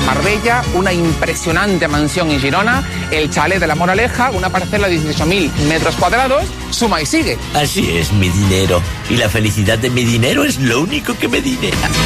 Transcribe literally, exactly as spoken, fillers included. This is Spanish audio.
Marbella, una impresionante mansión en Girona, el chalet de La Moraleja, una parcela de dieciocho mil metros cuadrados. Suma y sigue. Así es, mi dinero. Y la felicidad de mi dinero es lo único que me dinera.